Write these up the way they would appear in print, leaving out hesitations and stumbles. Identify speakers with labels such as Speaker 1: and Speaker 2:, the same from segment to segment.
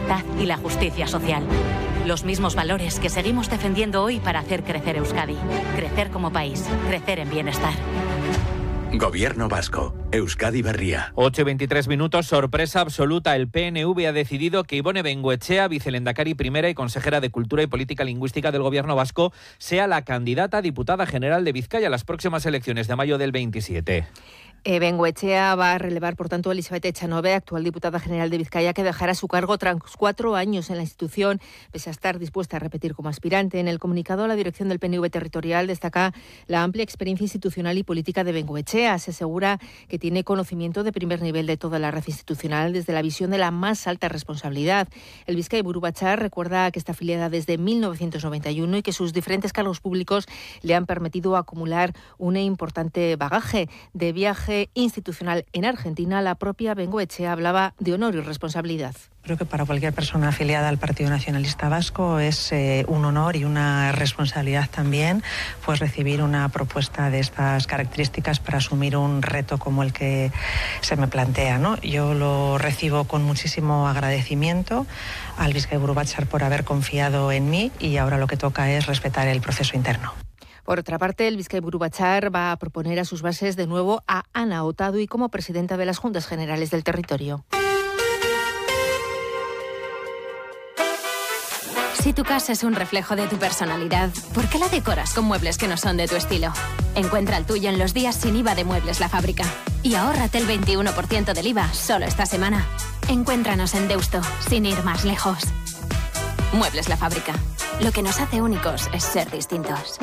Speaker 1: libertad y la justicia social. Los mismos valores que seguimos defendiendo hoy para hacer crecer Euskadi. Crecer como país, crecer en bienestar.
Speaker 2: Gobierno vasco. Euskadi Berria.
Speaker 3: 8:23, sorpresa absoluta. El PNV ha decidido que Ibone Bengoechea, vicelehendakari primera y consejera de Cultura y Política Lingüística del Gobierno vasco, sea la candidata a diputada general de Vizcaya a las próximas elecciones de mayo del 27.
Speaker 4: Bengoechea va a relevar, por tanto, a Elizabeth Echanove, actual diputada general de Vizcaya, que dejará su cargo tras 4 años en la institución, pese a estar dispuesta a repetir como aspirante. En el comunicado, la dirección del PNV territorial destaca la amplia experiencia institucional y política de Bengoechea. Se asegura que tiene conocimiento de primer nivel de toda la red institucional desde la visión de la más alta responsabilidad. El Bizkaiburu Batzar recuerda que está afiliada desde 1991 y que sus diferentes cargos públicos le han permitido acumular un importante bagaje. De viaje institucional en Argentina, la propia Bengoechea hablaba de honor y responsabilidad.
Speaker 5: Creo que para cualquier persona afiliada al Partido Nacionalista Vasco es un honor y una responsabilidad también, pues recibir una propuesta de estas características para asumir un reto como el que se me plantea, ¿no? Yo lo recibo con muchísimo agradecimiento al Bizkaiburu Batzar por haber confiado en mí y ahora lo que toca es respetar el proceso interno.
Speaker 4: Por otra parte, el Bizkaiburu Batzar va a proponer a sus bases de nuevo a Ana Otadui como presidenta de las Juntas Generales del territorio.
Speaker 6: Si tu casa es un reflejo de tu personalidad, ¿por qué la decoras con muebles que no son de tu estilo? Encuentra el tuyo en los días sin IVA de Muebles La Fábrica. Y ahórrate el 21% del IVA solo esta semana. Encuéntranos en Deusto, sin ir más lejos. Muebles La Fábrica. Lo que nos hace únicos es ser distintos.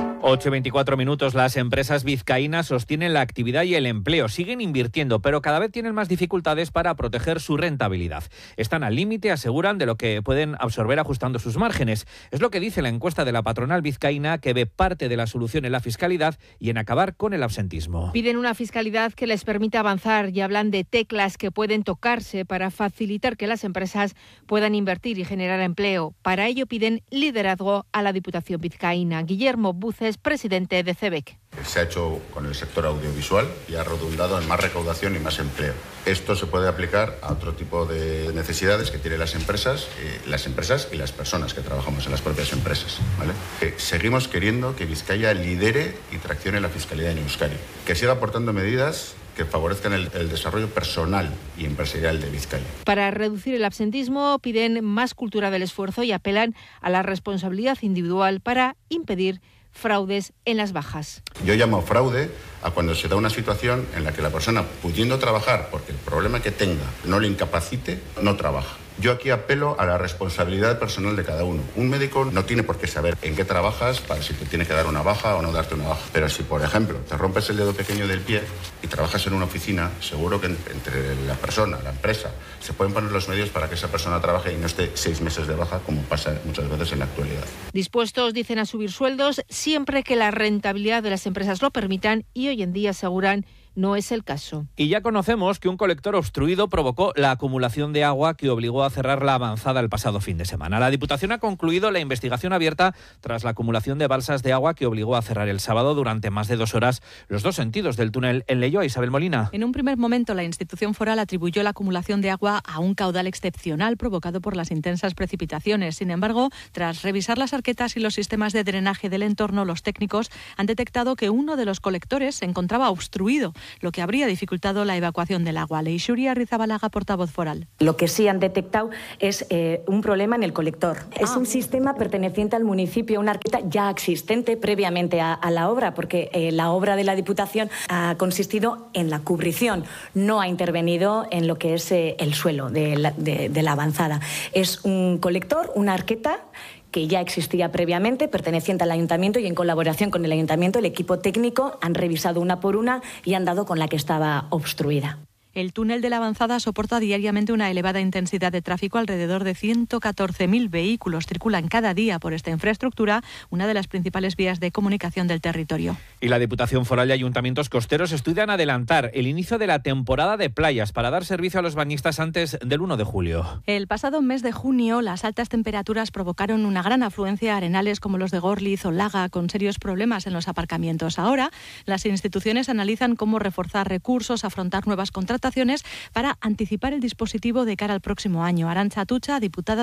Speaker 3: 8:24, las empresas vizcaínas sostienen la actividad y el empleo. Siguen invirtiendo, pero cada vez tienen más dificultades para proteger su rentabilidad. Están al límite, aseguran, de lo que pueden absorber ajustando sus márgenes. Es lo que dice la encuesta de la patronal vizcaína, que ve parte de la solución en la fiscalidad y en acabar con el absentismo.
Speaker 4: Piden una fiscalidad que les permita avanzar y hablan de teclas que pueden tocarse para facilitar que las empresas puedan invertir y generar empleo. Para ello piden liderazgo a la Diputación vizcaína. Guillermo Buces, presidente de CEBEC.
Speaker 7: Se ha hecho con el sector audiovisual y ha redundado en más recaudación y más empleo. Esto se puede aplicar a otro tipo de necesidades que tienen las empresas y las personas que trabajamos en las propias empresas, ¿vale? Seguimos queriendo que Vizcaya lidere y traccione la fiscalidad en Euskadi, que siga aportando medidas que favorezcan el desarrollo personal y empresarial de Vizcaya.
Speaker 4: Para reducir el absentismo piden más cultura del esfuerzo y apelan a la responsabilidad individual para impedir fraudes en las bajas.
Speaker 7: Yo llamo fraude a cuando se da una situación en la que la persona, pudiendo trabajar porque el problema que tenga no le incapacite, no trabaja. Yo aquí apelo a la responsabilidad personal de cada uno. Un médico no tiene por qué saber en qué trabajas para si te tiene que dar una baja o no darte una baja. Pero si, por ejemplo, te rompes el dedo pequeño del pie y trabajas en una oficina, seguro que entre la persona, la empresa, se pueden poner los medios para que esa persona trabaje y no esté 6 meses de baja, como pasa muchas veces en la actualidad.
Speaker 4: Dispuestos, dicen, a subir sueldos siempre que la rentabilidad de las empresas lo permitan, y hoy en día aseguran no es el caso.
Speaker 3: Y ya conocemos que un colector obstruido provocó la acumulación de agua que obligó a cerrar la avanzada el pasado fin de semana. La Diputación ha concluido la investigación abierta tras la acumulación de balsas de agua que obligó a cerrar el sábado durante más de 2 horas los 2 sentidos del túnel en Leioa. Isabel Molina.
Speaker 8: En un primer momento, la institución foral atribuyó la acumulación de agua a un caudal excepcional provocado por las intensas precipitaciones. Sin embargo, tras revisar las arquetas y los sistemas de drenaje del entorno, los técnicos han detectado que uno de los colectores se encontraba obstruido, lo que habría dificultado la evacuación del agua. Leixuri Arrizabalaga, portavoz foral.
Speaker 9: Lo que sí han detectado es un problema en el colector. Es un sistema perteneciente al municipio, una arqueta ya existente previamente a la obra, porque la obra de la Diputación ha consistido en la cubrición, no ha intervenido en lo que es el suelo de la avanzada. Es un colector, una arqueta que ya existía previamente, perteneciente al Ayuntamiento, y en colaboración con el Ayuntamiento, el equipo técnico han revisado una por una y han dado con la que estaba obstruida.
Speaker 8: El túnel de la avanzada soporta diariamente una elevada intensidad de tráfico. Alrededor de 114.000 vehículos circulan cada día por esta infraestructura, una de las principales vías de comunicación del territorio.
Speaker 3: Y la Diputación Foral y Ayuntamientos Costeros estudian adelantar el inicio de la temporada de playas para dar servicio a los bañistas antes del 1 de julio.
Speaker 8: El pasado mes de junio, las altas temperaturas provocaron una gran afluencia a arenales como los de Gorliz o Laga, con serios problemas en los aparcamientos. Ahora, las instituciones analizan cómo reforzar recursos, afrontar nuevas contrataciones para anticipar el dispositivo de cara al próximo año. Arantxa Atutxa, diputada